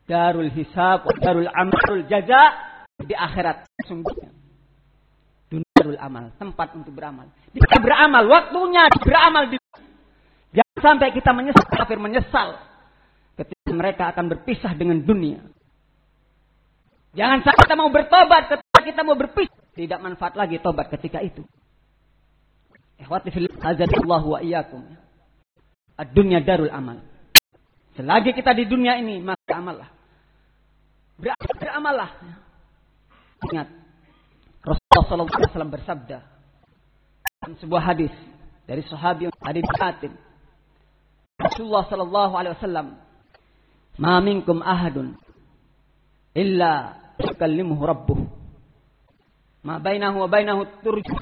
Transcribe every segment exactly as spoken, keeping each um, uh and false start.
darul hisab, darul amal, jaza di akhirat sungguhnya. Dunia darul amal, tempat untuk beramal. Kita beramal, waktunya beramal. Jangan sampai kita menyesal, kafir menyesal ketika mereka akan berpisah dengan dunia. Jangan sampai kita mau bertobat ketika kita mau berpisah. Tidak manfaat lagi tobat ketika itu. Ikhwati fillah, azanallahu wa iyyakum. Ad-dunya darul amal. Selagi kita di dunia ini, maka amallah. Ber- beramallah. Ingat, Rasulullah sallallahu alaihi wasallam bersabda dalam sebuah hadis dari sahabi Adi bin Hatim. Rasulullah sallallahu alaihi wasallam, "Ma minkum ahadun illa yukallimuhu rabbuh. Ma bainahu wa bainahu turju.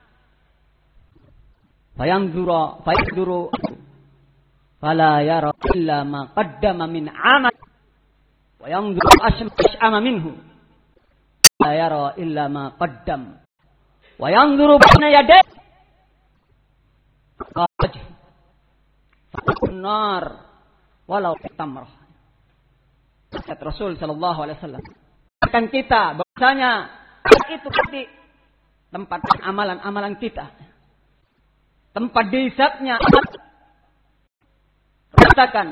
Fayanzura fayanzuru fala yara illa ma qaddama min amal. Wa yanzuru ashama minhu. La yara illa ma qaddam. Wa yanzuru baina yadayhi. Qaj. Nar walau tamrah." Kata Rasul sallallahu alaihi wasallam, akan kita bahwasanya itu nanti tempat amalan-amalan kita, tempat dihisabnya. Rasakan,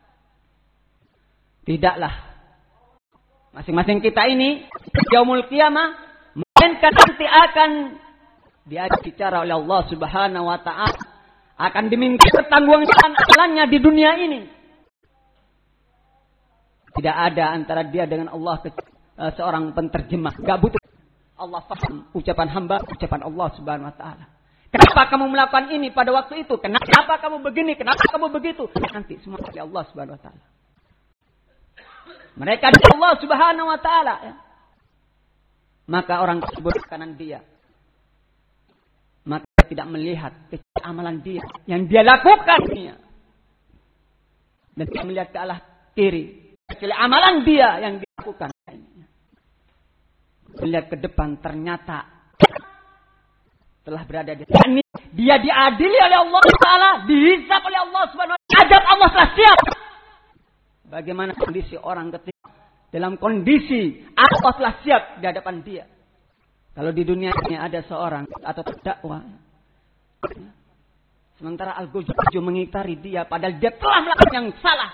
tidaklah masing-masing kita ini yaumul qiyamah melainkan nanti akan diajak bicara oleh Allah Subhanahu wa taala, akan diminta pertanggungjawaban amalannya di dunia ini. Tidak ada antara dia dengan Allah ke, uh, seorang penterjemah. Gak butuh. Allah faham ucapan hamba, ucapan Allah Subhanahu wa taala. Kenapa kamu melakukan ini pada waktu itu? Kenapa kamu begini? Kenapa kamu begitu? Nanti semua dari Allah Subhanahu wa taala. Mereka dari Allah Subhanahu wa taala, ya. Maka orang tersebut kanan dia. Maka dia tidak melihat amalan dia yang dia lakukan, ya. Dan dia melihat ke arah kiri. Kecuali amalan dia yang dilakukan. Melihat ke depan ternyata telah berada di sini. Dia diadili oleh Allah Taala, dihisab oleh Allah Subhanahu wa taala. Ajab Allah telah siap. Bagaimana kondisi orang ketika dalam kondisi Allah telah siap di hadapan dia. Kalau di dunia ini ada seorang atau terdakwa, sementara al-ghujju mengitari dia padahal dia telah melakukan yang salah.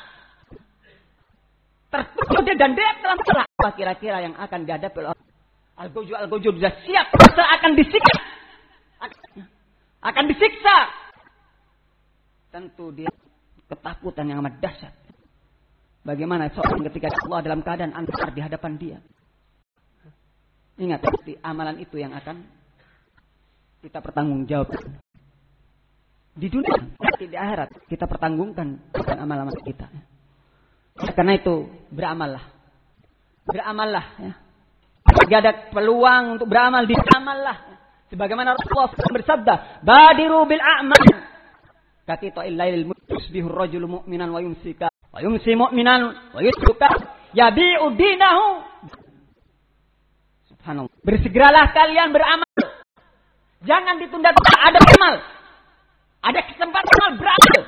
Tertutup dia dan dia telah salah. Apa kira-kira yang akan dihadapi oleh Al-Ghujju? Al-Ghujju sudah siap, akan disiksa. Akan disiksa. Tentu dia ketakutan yang amat dahsyat. Bagaimana seorang ketika Allah dalam keadaan angkar di hadapan dia. Ingat, pasti amalan itu yang akan kita pertanggungjawabkan. Di dunia, di akhirat kita pertanggungkan dengan amal-amal kita. Karena itu beramallah, beramallah. Ya. Jika ada peluang untuk beramal, beramallah. Sebagaimana Rasulullah bersabda, "Badiru bil a'mal." Qatita'il lailil musbihur rajulu mu'minan wa yumsika wa yumsi mu'minan wa yusruka yabi'u dinahu. Subhanallah. Bersegeralah kalian beramal. Jangan ditunda-tunda. Ada amal, ada kesempatan beramal.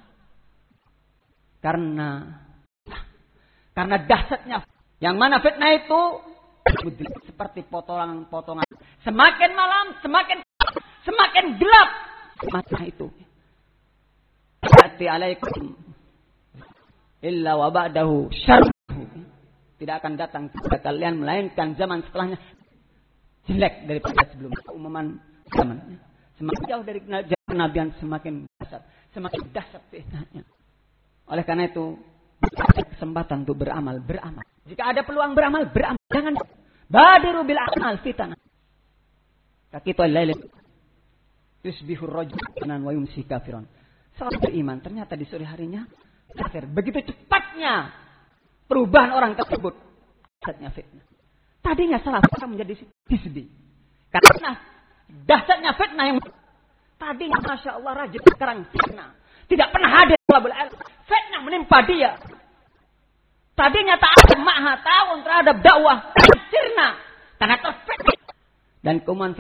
Karena Karena dahsyatnya, yang mana fitnah itu seperti potongan-potongan. Semakin malam, semakin semakin gelap mata itu. Ya'ti alaikum illa wa ba'dahu syarruhu. Tidak akan datang kepada kalian melainkan zaman setelahnya jelek daripada sebelumnya. Umuman zaman. Semakin jauh dari kenabian semakin dahsyat, semakin dahsyat fitnahnya. Oleh karena itu kesempatan untuk beramal, beramal. Jika ada peluang beramal, beramal. Jangan badiru bil a'mal fitnah. Kaqitul lail yusbihur rajul mu'minan wa yumsi kafiran. Seorang beriman ternyata di sore harinya kafir. Begitu cepatnya perubahan orang tersebut. Dahsyatnya fitnah. Tadinya salah sekarang menjadi hizbi. Karena dahsyatnya fitnah yang tadinya masya Allah rajin, sekarang fitnah. Tidak pernah hadir talabul ilm. Fitnah menimpa dia. Tadinya tak ada maha tahun terhadap dakwah. Sirna. Karena terfitnah. Dan keumuman